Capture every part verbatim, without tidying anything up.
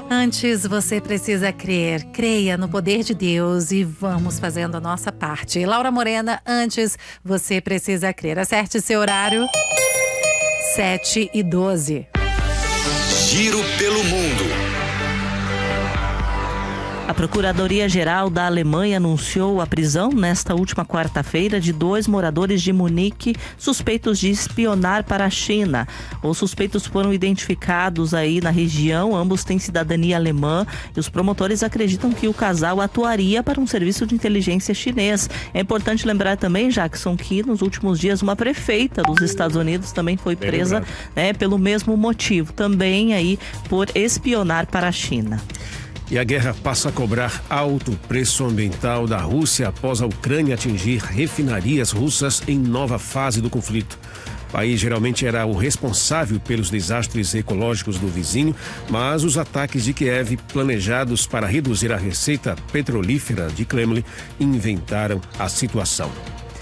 Antes você precisa crer, creia no poder de Deus e vamos fazendo a nossa parte. Laura Morena, antes você precisa crer. Acerte seu horário, sete e doze. Giro pelo mundo. A Procuradoria-Geral da Alemanha anunciou a prisão nesta última quarta-feira de dois moradores de Munique suspeitos de espionar para a China. Os suspeitos foram identificados aí na região, ambos têm cidadania alemã e os promotores acreditam que o casal atuaria para um serviço de inteligência chinês. É importante lembrar também, Jackson, que nos últimos dias uma prefeita dos Estados Unidos também foi presa, né, pelo mesmo motivo, também aí por espionar para a China. E a guerra passa a cobrar alto preço ambiental da Rússia após a Ucrânia atingir refinarias russas em nova fase do conflito. O país geralmente era o responsável pelos desastres ecológicos do vizinho, mas os ataques de Kiev, planejados para reduzir a receita petrolífera de Kremlin, inventaram a situação.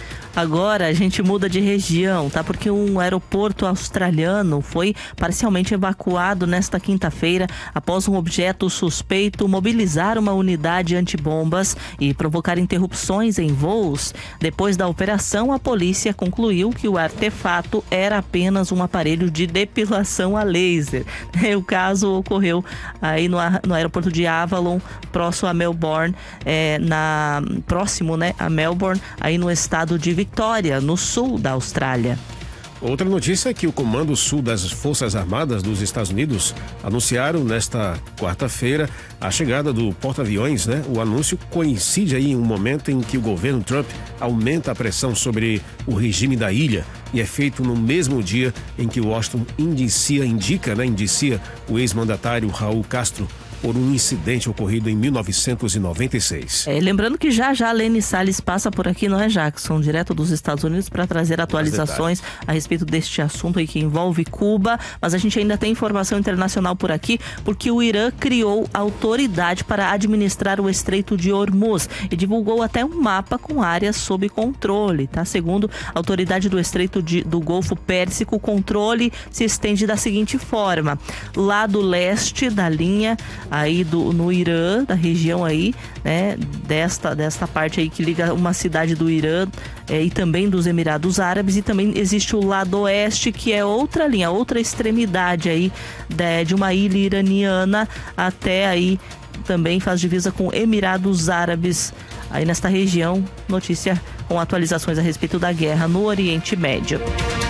Agora a gente muda de região, tá? Porque um aeroporto australiano foi parcialmente evacuado nesta quinta-feira após um objeto suspeito mobilizar uma unidade antibombas e provocar interrupções em voos. Depois da operação, a polícia concluiu que o artefato era apenas um aparelho de depilação a laser. O caso ocorreu aí no, no aeroporto de Avalon, próximo a Melbourne, é, na, próximo, né, a Melbourne, aí no estado de Victoria. Vitória, no sul da Austrália. Outra notícia é que o Comando Sul das Forças Armadas dos Estados Unidos anunciaram nesta quarta-feira a chegada do porta-aviões, né? O anúncio coincide aí em um momento em que o governo Trump aumenta a pressão sobre o regime da ilha e é feito no mesmo dia em que Washington indicia, indica, né? Indicia o ex-mandatário Raul Castro por um incidente ocorrido em mil novecentos e noventa e seis. É, lembrando que já já a Lene Salles passa por aqui, não é, Jackson? Direto dos Estados Unidos para trazer atualizações a respeito deste assunto aí que envolve Cuba. Mas a gente ainda tem informação internacional por aqui, porque o Irã criou autoridade para administrar o Estreito de Hormuz e divulgou até um mapa com áreas sob controle, tá? Segundo a autoridade do Estreito de, do Golfo Pérsico, o controle se estende da seguinte forma: lado leste da linha aí do, no Irã, da região aí, né, desta, desta parte aí que liga uma cidade do Irã é, e também dos Emirados Árabes, e também existe o lado oeste, que é outra linha, outra extremidade aí de, de uma ilha iraniana até aí, também faz divisa com Emirados Árabes, aí nesta região. Notícia com atualizações a respeito da guerra no Oriente Médio.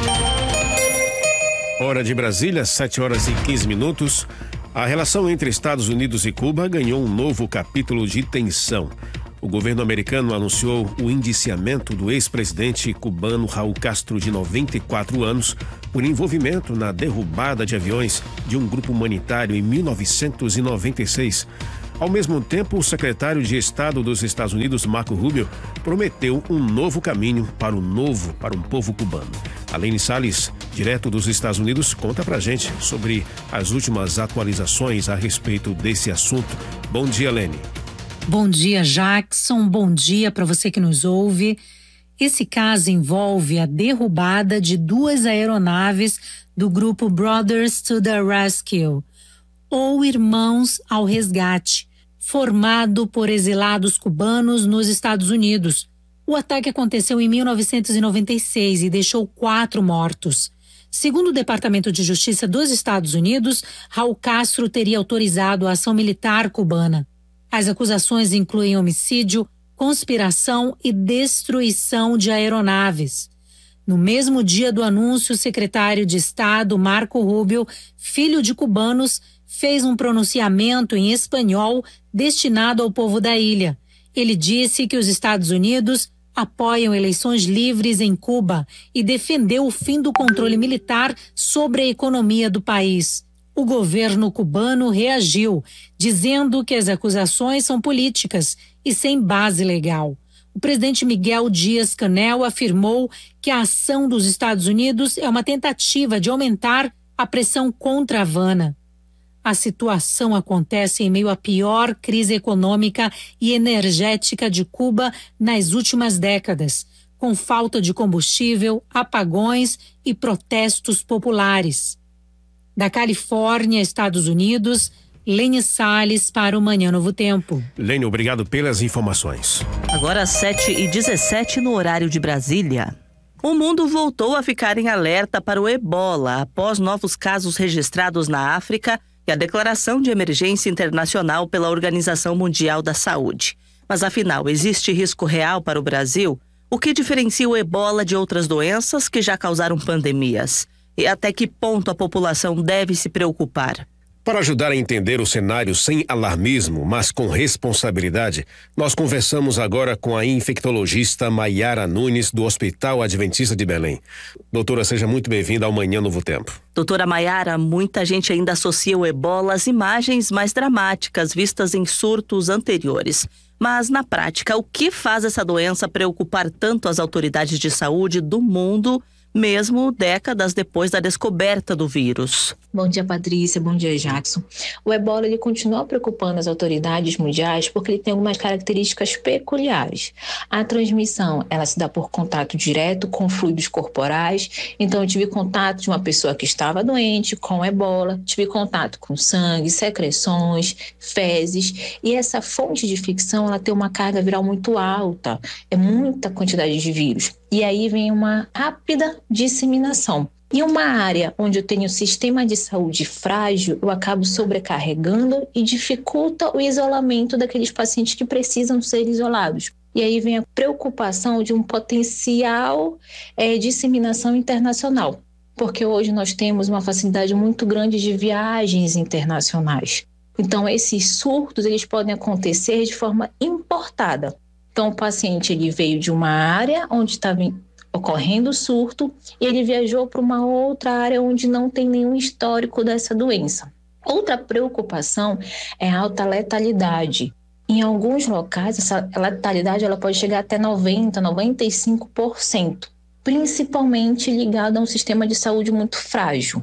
Hora de Brasília, sete horas e quinze minutos. A relação entre Estados Unidos e Cuba ganhou um novo capítulo de tensão. O governo americano anunciou o indiciamento do ex-presidente cubano Raul Castro, de noventa e quatro anos, por envolvimento na derrubada de aviões de um grupo humanitário em mil novecentos e noventa e seis. Ao mesmo tempo, o secretário de Estado dos Estados Unidos, Marco Rubio, prometeu um novo caminho para o novo, para um povo cubano. A Lene Salles, direto dos Estados Unidos, conta pra gente sobre as últimas atualizações a respeito desse assunto. Bom dia, Lene. Bom dia, Jackson. Bom dia para você que nos ouve. Esse caso envolve a derrubada de duas aeronaves do grupo Brothers to the Rescue, ou Irmãos ao Resgate, formado por exilados cubanos nos Estados Unidos. O ataque aconteceu em mil novecentos e noventa e seis e deixou quatro mortos. Segundo o Departamento de Justiça dos Estados Unidos, Raul Castro teria autorizado a ação militar cubana. As acusações incluem homicídio, conspiração e destruição de aeronaves. No mesmo dia do anúncio, o secretário de Estado, Marco Rubio, filho de cubanos, fez um pronunciamento em espanhol destinado ao povo da ilha. Ele disse que os Estados Unidos apoiam eleições livres em Cuba e defendeu o fim do controle militar sobre a economia do país. O governo cubano reagiu, dizendo que as acusações são políticas e sem base legal. O presidente Miguel Díaz-Canel afirmou que a ação dos Estados Unidos é uma tentativa de aumentar a pressão contra Havana. A situação acontece em meio à pior crise econômica e energética de Cuba nas últimas décadas, com falta de combustível, apagões e protestos populares. Da Califórnia, Estados Unidos, Lene Salles para o Manhã Novo Tempo. Lene, obrigado pelas informações. Agora às sete e dezessete no horário de Brasília. O mundo voltou a ficar em alerta para o ebola após novos casos registrados na África e a declaração de emergência internacional pela Organização Mundial da Saúde. Mas afinal, existe risco real para o Brasil? O que diferencia o ebola de outras doenças que já causaram pandemias? E até que ponto a população deve se preocupar? Para ajudar a entender o cenário sem alarmismo, mas com responsabilidade, nós conversamos agora com a infectologista Maiara Nunes, do Hospital Adventista de Belém. Doutora, seja muito bem-vinda ao Manhã Novo Tempo. Doutora Maiara, muita gente ainda associa o ebola às imagens mais dramáticas vistas em surtos anteriores. Mas, na prática, o que faz essa doença preocupar tanto as autoridades de saúde do mundo, mesmo décadas depois da descoberta do vírus? Bom dia, Patrícia. Bom dia, Jackson. O ebola ele continua preocupando as autoridades mundiais porque ele tem algumas características peculiares. A transmissão, ela se dá por contato direto com fluidos corporais. Então, eu tive contato de uma pessoa que estava doente com ebola, tive contato com sangue, secreções, fezes. E essa fonte de infecção, ela tem uma carga viral muito alta. É muita quantidade de vírus. E aí vem uma rápida disseminação. Em uma área onde eu tenho um sistema de saúde frágil, eu acabo sobrecarregando e dificulta o isolamento daqueles pacientes que precisam ser isolados. E aí vem a preocupação de um potencial é, disseminação internacional, porque hoje nós temos uma facilidade muito grande de viagens internacionais. Então, esses surtos eles podem acontecer de forma importada. Então, o paciente ele veio de uma área onde estava ocorrendo o surto e ele viajou para uma outra área onde não tem nenhum histórico dessa doença. Outra preocupação é a alta letalidade. Em alguns locais, essa letalidade ela pode chegar até noventa por cento, noventa e cinco por cento, principalmente ligada a um sistema de saúde muito frágil.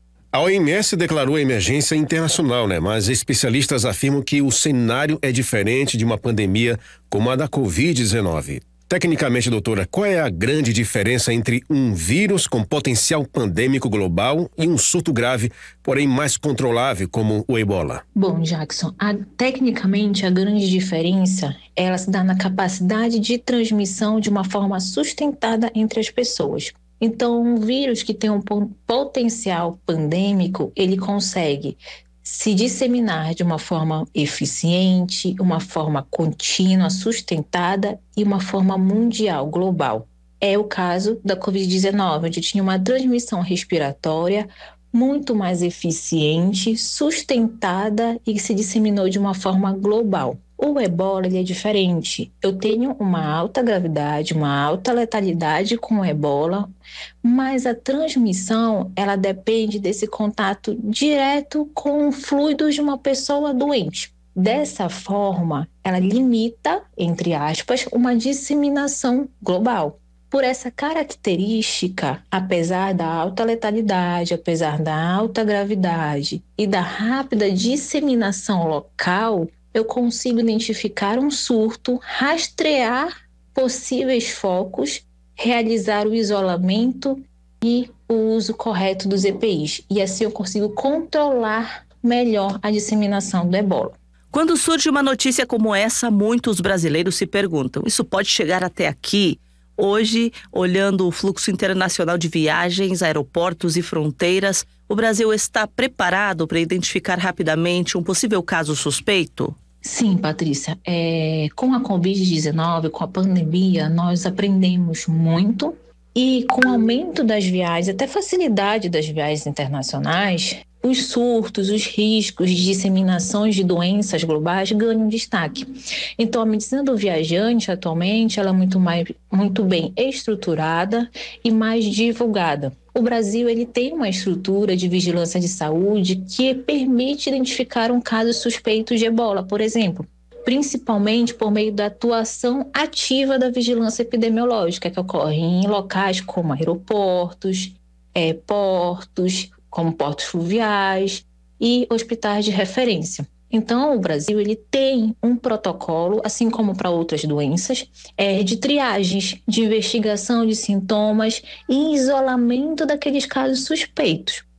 A O M S declarou emergência internacional, né? Mas especialistas afirmam que o cenário é diferente de uma pandemia como a da covid dezenove. Tecnicamente, doutora, qual é a grande diferença entre um vírus com potencial pandêmico global e um surto grave, porém mais controlável, como o ebola? Bom, Jackson, a, tecnicamente a grande diferença ela se dá na capacidade de transmissão de uma forma sustentada entre as pessoas. Então, um vírus que tem um potencial pandêmico, ele consegue se disseminar de uma forma eficiente, uma forma contínua, sustentada e uma forma mundial, global. É o caso da covid dezenove, onde tinha uma transmissão respiratória muito mais eficiente, sustentada e se disseminou de uma forma global. O ebola ele é diferente. Eu tenho uma alta gravidade, uma alta letalidade com o ebola, mas a transmissão ela depende desse contato direto com fluidos de uma pessoa doente. Dessa forma, ela limita, entre aspas, uma disseminação global. Por essa característica, apesar da alta letalidade, apesar da alta gravidade e da rápida disseminação local, eu consigo identificar um surto, rastrear possíveis focos, realizar o isolamento e o uso correto dos E P Is. E assim eu consigo controlar melhor a disseminação do ebola. Quando surge uma notícia como essa, muitos brasileiros se perguntam: isso pode chegar até aqui? Hoje, olhando o fluxo internacional de viagens, aeroportos e fronteiras, o Brasil está preparado para identificar rapidamente um possível caso suspeito? Sim, Patrícia. É, com a covid dezenove, com a pandemia, nós aprendemos muito e com o aumento das viagens, até facilidade das viagens internacionais, os surtos, os riscos de disseminações de doenças globais ganham destaque. Então, a medicina do viajante, atualmente, ela é muito, mais, muito bem estruturada e mais divulgada. O Brasil ele tem uma estrutura de vigilância de saúde que permite identificar um caso suspeito de ebola, por exemplo, principalmente por meio da atuação ativa da vigilância epidemiológica, que ocorre em locais como aeroportos, é, portos, como portos fluviais e hospitais de referência. Então, o Brasil ele tem um protocolo, assim como para outras doenças, é, de triagens, de investigação de sintomas e isolamento daqueles casos suspeitos.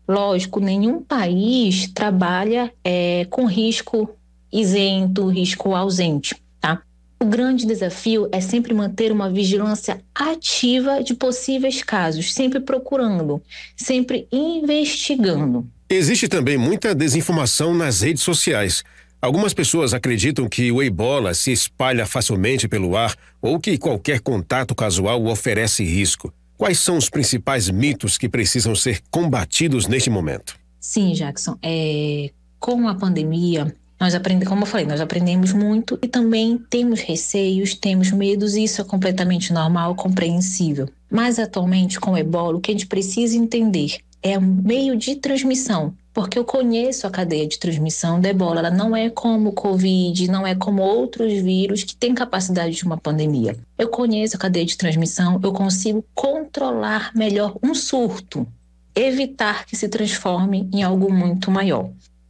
Lógico, nenhum país trabalha é, com risco isento, risco ausente, tá? O grande desafio é sempre manter uma vigilância ativa de possíveis casos, sempre procurando, sempre investigando. Existe também muita desinformação nas redes sociais. Algumas pessoas acreditam que o ebola se espalha facilmente pelo ar ou que qualquer contato casual oferece risco. Quais são os principais mitos que precisam ser combatidos neste momento? Sim, Jackson. É, com a pandemia, nós aprendemos, como eu falei, nós aprendemos muito e também temos receios, temos medos, e isso é completamente normal, compreensível. Mas atualmente, com o ebola, o que a gente precisa entender é um meio de transmissão, porque eu conheço a cadeia de transmissão da ebola. Ela não é como o Covid, não é como outros vírus que têm capacidade de uma pandemia. Eu conheço a cadeia de transmissão, eu consigo controlar melhor um surto, evitar que se transforme em algo muito maior.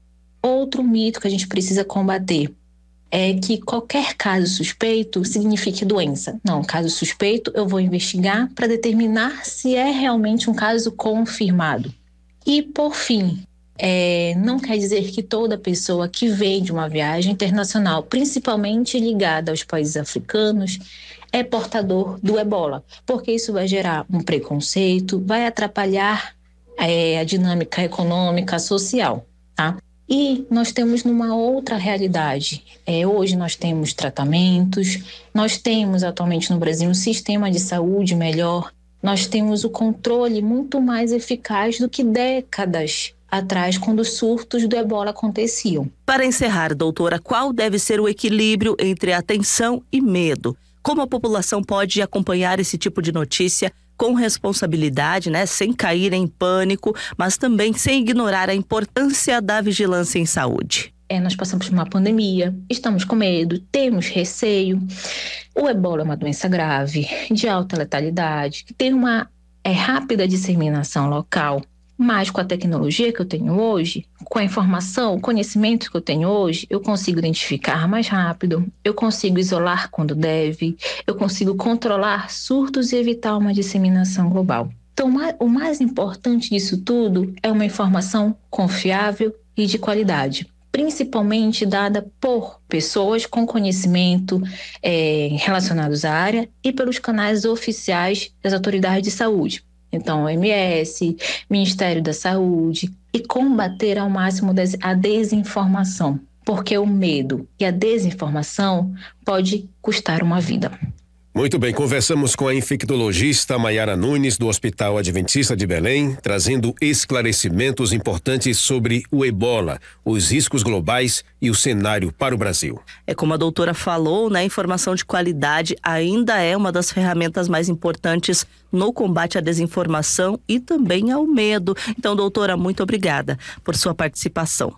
Outro mito que a gente precisa combater é que qualquer caso suspeito signifique doença. Não, caso suspeito eu vou investigar para determinar se é realmente um caso confirmado. E, por fim, é, não quer dizer que toda pessoa que vem de uma viagem internacional, principalmente ligada aos países africanos, é portador do ebola, porque isso vai gerar um preconceito, vai atrapalhar é, a dinâmica econômica, social, tá? E nós temos numa outra realidade. É, hoje nós temos tratamentos, nós temos atualmente no Brasil um sistema de saúde melhor, nós temos o controle muito mais eficaz do que décadas atrás, quando os surtos do ebola aconteciam. Para encerrar, doutora, qual deve ser o equilíbrio entre atenção e medo? Como a população pode acompanhar esse tipo de notícia com responsabilidade, né, sem cair em pânico, mas também sem ignorar a importância da vigilância em saúde? É, nós passamos por uma pandemia, estamos com medo, temos receio. O ebola é uma doença grave, de alta letalidade, que tem uma é, rápida disseminação local. Mas com a tecnologia que eu tenho hoje, com a informação, o conhecimento que eu tenho hoje, eu consigo identificar mais rápido, eu consigo isolar quando deve, eu consigo controlar surtos e evitar uma disseminação global. Então, o mais importante disso tudo é uma informação confiável e de qualidade, principalmente dada por pessoas com conhecimento é, relacionados à área e pelos canais oficiais das autoridades de saúde. Então, O M S, Ministério da Saúde, e combater ao máximo a desinformação, porque o medo e a desinformação pode custar uma vida. Muito bem, conversamos com a infectologista Maiara Nunes, do Hospital Adventista de Belém, trazendo esclarecimentos importantes sobre o ebola, os riscos globais e o cenário para o Brasil. É como a doutora falou, né? Informação de qualidade ainda é uma das ferramentas mais importantes no combate à desinformação e também ao medo. Então, doutora, muito obrigada por sua participação.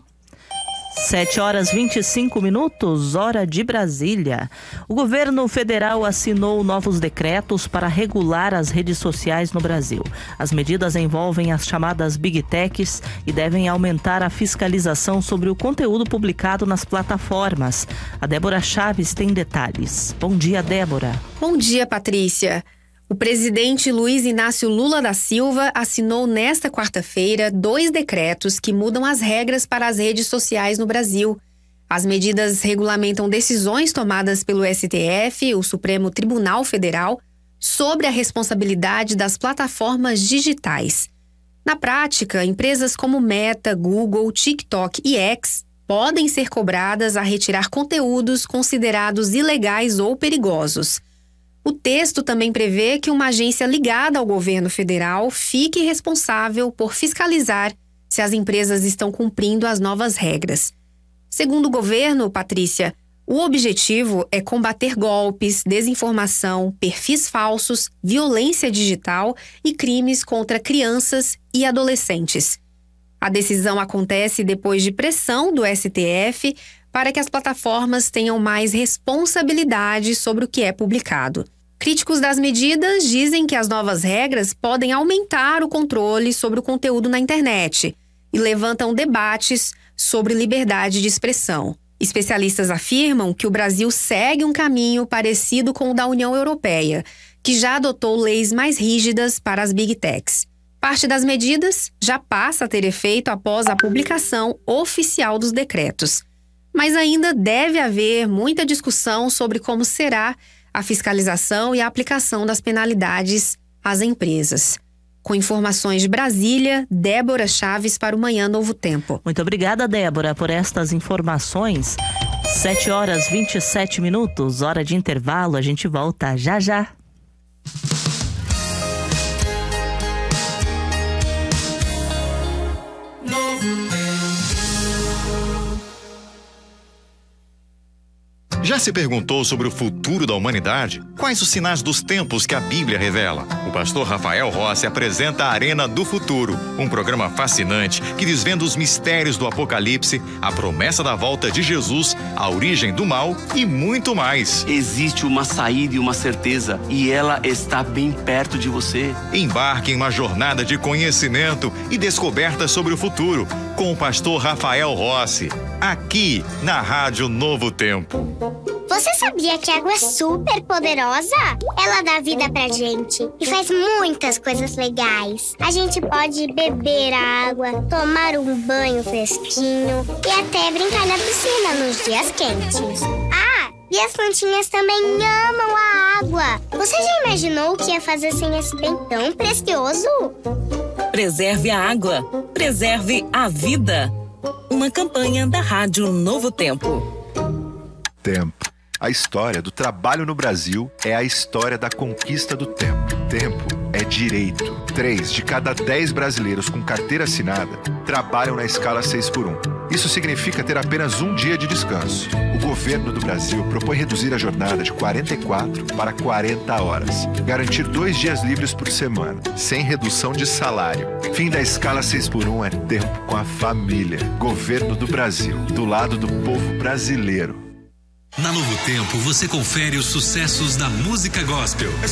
Sete horas e vinte e cinco minutos, hora de Brasília. O governo federal assinou novos decretos para regular as redes sociais no Brasil. As medidas envolvem as chamadas Big Techs e devem aumentar a fiscalização sobre o conteúdo publicado nas plataformas. A Débora Chaves tem detalhes. Bom dia, Débora. Bom dia, Patrícia. O presidente Luiz Inácio Lula da Silva assinou nesta quarta-feira dois decretos que mudam as regras para as redes sociais no Brasil. As medidas regulamentam decisões tomadas pelo S T F, o Supremo Tribunal Federal, sobre a responsabilidade das plataformas digitais. Na prática, empresas como Meta, Google, TikTok e X podem ser cobradas a retirar conteúdos considerados ilegais ou perigosos. O texto também prevê que uma agência ligada ao governo federal fique responsável por fiscalizar se as empresas estão cumprindo as novas regras. Segundo o governo, Patrícia, o objetivo é combater golpes, desinformação, perfis falsos, violência digital e crimes contra crianças e adolescentes. A decisão acontece depois de pressão do S T F para que as plataformas tenham mais responsabilidade sobre o que é publicado. Críticos das medidas dizem que as novas regras podem aumentar o controle sobre o conteúdo na internet e levantam debates sobre liberdade de expressão. Especialistas afirmam que o Brasil segue um caminho parecido com o da União Europeia, que já adotou leis mais rígidas para as Big Techs. Parte das medidas já passa a ter efeito após a publicação oficial dos decretos. Mas ainda deve haver muita discussão sobre como será a fiscalização e a aplicação das penalidades às empresas. Com informações de Brasília, Débora Chaves para o Manhã Novo Tempo. Muito obrigada, Débora, por estas informações. sete horas e vinte e sete minutos, hora de intervalo. A gente volta já já. Já se perguntou sobre o futuro da humanidade? Quais os sinais dos tempos que a Bíblia revela? O pastor Rafael Rossi apresenta a Arena do Futuro, um programa fascinante que desvenda os mistérios do Apocalipse, a promessa da volta de Jesus, a origem do mal e muito mais. Existe uma saída e uma certeza, e ela está bem perto de você. Embarque em uma jornada de conhecimento e descoberta sobre o futuro, com o pastor Rafael Rossi, aqui na Rádio Novo Tempo. Você sabia que a água é super poderosa? Ela dá vida pra gente e faz muitas coisas legais. A gente pode beber a água, tomar um banho fresquinho e até brincar na piscina nos dias quentes. Ah, e as plantinhas também amam a água. Você já imaginou o que ia fazer sem esse bem tão precioso? Preserve a água, preserve a vida. Uma campanha da Rádio Novo Tempo. Tempo. A história do trabalho no Brasil é a história da conquista do tempo. Tempo é direito. Três de cada dez brasileiros com carteira assinada trabalham na escala seis por um. Isso significa ter apenas um dia de descanso. O governo do Brasil propõe reduzir a jornada de quarenta e quatro para quarenta horas. Garantir dois dias livres por semana, sem redução de salário. Fim da escala seis por um é tempo com a família. Governo do Brasil, do lado do povo brasileiro. Na Novo Tempo, você confere os sucessos da música gospel.